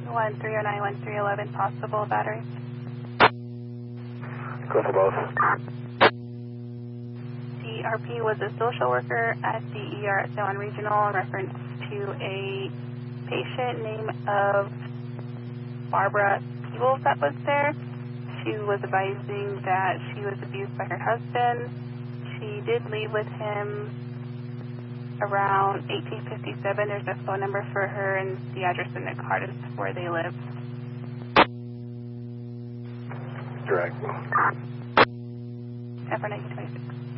13091311, possible battery. Go for both. CRP was a social worker at the ER at San Juan Regional in reference to a patient named of Barbara Peebles that was there. She was advising that she was abused by her husband. She did leave with him around 1857. There's a phone number for her, and the address in the card is where they live. Direct. After 1926.